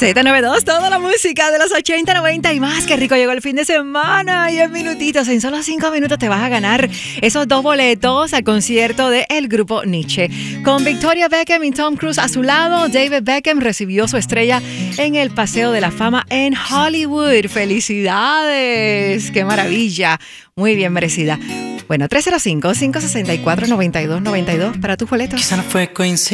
Z92, toda la música de los 80, 90 y más. Qué rico llegó el fin de semana y en minutitos, en solo 5 minutos te vas a ganar esos 2 boletos al concierto del grupo Nietzsche. Con Victoria Beckham y Tom Cruise a su lado, David Beckham recibió su estrella en el Paseo de la Fama en Hollywood. ¡Felicidades! ¡Qué maravilla! Muy bien merecida. Bueno, 305-564-9292 para tus boletos. Quizá no fue coincidencia.